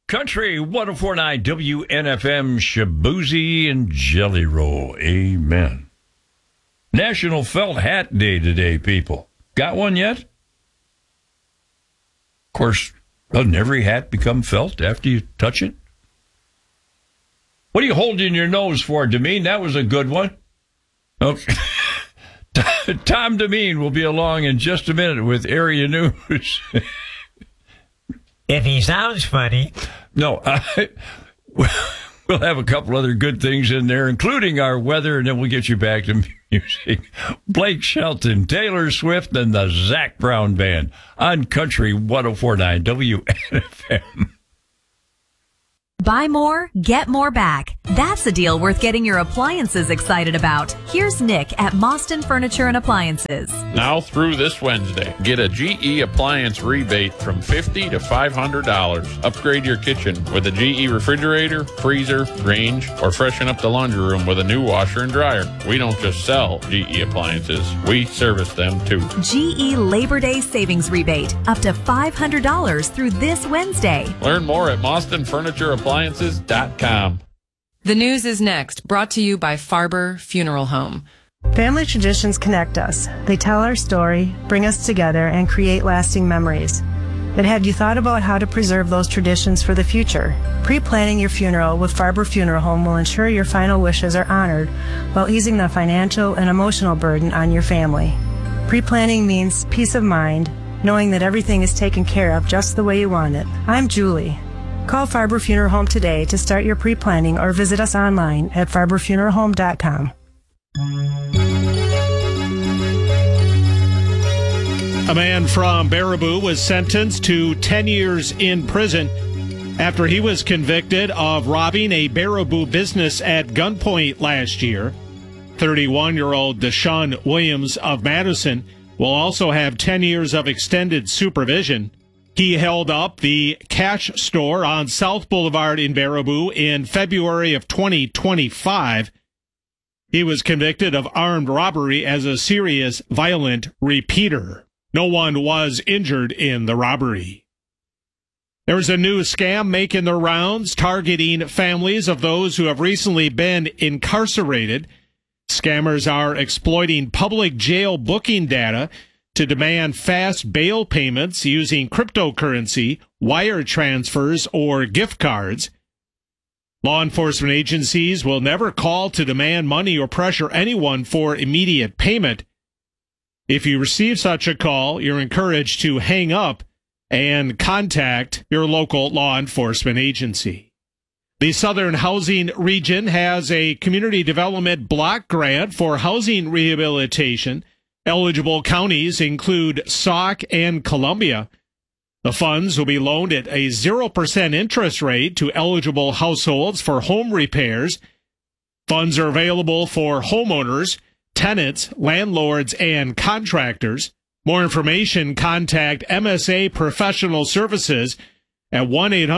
Country 104.9 WNFM, Shaboozey and Jelly Roll. Amen. National Felt Hat Day today, people. Got one yet? Of course, doesn't every hat become felt after you touch it? What are you holding your nose for, Demeen? That was a good one. Okay. Tom Demeen will be along in just a minute with Area News. If he sounds funny. No, we'll have a couple other good things in there, including our weather, and then we'll get you back to music. Blake Shelton, Taylor Swift, and the Zac Brown Band on Country 104.9 WNFM. Buy more, get more back. That's a deal worth getting your appliances excited about. Here's Nick at Mostyn Furniture and Appliances. Now through this Wednesday, get a GE appliance rebate from $50 to $500. Upgrade your kitchen with a GE refrigerator, freezer, range, or freshen up the laundry room with a new washer and dryer. We don't just sell GE appliances, we service them too. GE Labor Day Savings Rebate, up to $500 through this Wednesday. Learn more at MostynFurnitureAppliances.com. The news is next, brought to you by Farber Funeral Home. Family traditions connect us. They tell our story, bring us together, and create lasting memories. But have you thought about how to preserve those traditions for the future? Pre-planning your funeral with Farber Funeral Home will ensure your final wishes are honored while easing the financial and emotional burden on your family. Pre-planning means peace of mind, knowing that everything is taken care of just the way you want it. I'm Julie. Call Farber Funeral Home today to start your pre-planning or visit us online at farberfuneralhome.com. A man from Baraboo was sentenced to 10 years in prison after he was convicted of robbing a Baraboo business at gunpoint last year. 31-year-old Deshaun Williams of Madison will also have 10 years of extended supervision. He held up the Cash Store on South Boulevard in Baraboo in February of 2025. He was convicted of armed robbery as a serious violent repeater. No one was injured in the robbery. There's a new scam making the rounds targeting families of those who have recently been incarcerated. Scammers are exploiting public jail booking data to demand fast bail payments using cryptocurrency, wire transfers, or gift cards. Law enforcement agencies will never call to demand money or pressure anyone for immediate payment. If you receive such a call, you're encouraged to hang up and contact your local law enforcement agency. The Southern Housing Region has a community development block grant for housing rehabilitation. Eligible counties include Sauk and Columbia. The funds will be loaned at a 0% interest rate to eligible households for home repairs. Funds are available for homeowners, tenants, landlords, and contractors. More information, contact MSA Professional Services at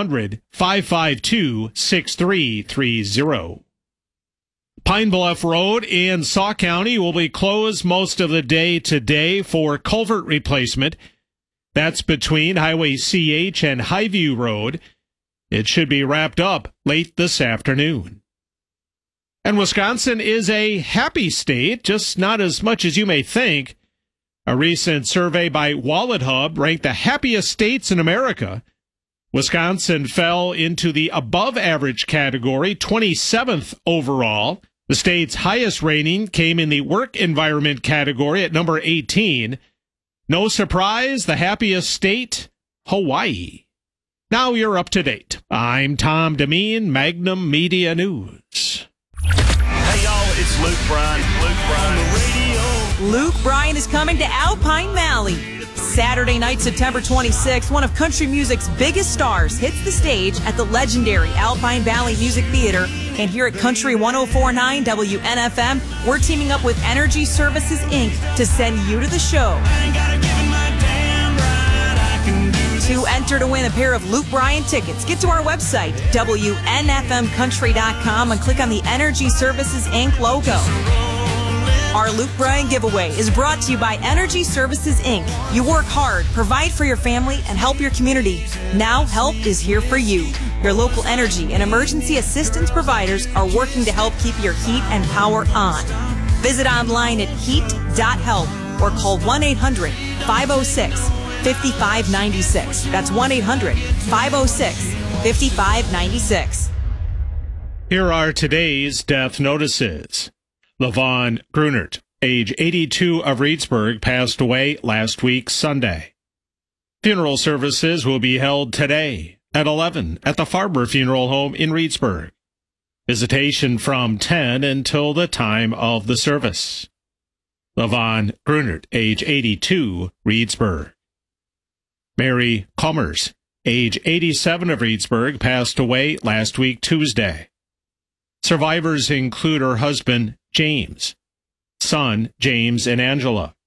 1-800-552-6330. Pine Bluff Road in Sauk County will be closed most of the day today for culvert replacement. That's between Highway CH and Highview Road. It should be wrapped up late this afternoon. And Wisconsin is a happy state, just not as much as you may think. A recent survey by WalletHub ranked the happiest states in America. Wisconsin fell into the above average category, 27th overall. The state's highest rating came in the work environment category at number 18. No surprise, the happiest state, Hawaii. Now you're up to date. I'm Tom Demeen, Magnum Media News. Hey y'all, it's Luke Bryan. On the radio. Luke Bryan is coming to Alpine Valley. Saturday night, September 26th, one of country music's biggest stars hits the stage at the legendary Alpine Valley Music Theater. And here at Country 104.9 WNFM, we're teaming up with Energy Services, Inc. to send you to the show. To enter to win a pair of Luke Bryan tickets, get to our website, WNFMcountry.com, and click on the Energy Services, Inc. logo. Our Luke Bryan giveaway is brought to you by Energy Services, Inc. You work hard, provide for your family, and help your community. Now help is here for you. Your local energy and emergency assistance providers are working to help keep your heat and power on. Visit online at heat.help or call 1-800-506-5596. That's 1-800-506-5596. Here are today's death notices. Levon Grunert, age 82 of Reedsburg, passed away last week, Sunday. Funeral services will be held today at 11 at the Farber Funeral Home in Reedsburg. Visitation from 10 until the time of the service. Levon Grunert, age 82, Reedsburg. Mary Commers, age 87 of Reedsburg, passed away last week, Tuesday. Survivors include her husband, James, son, James and Angela,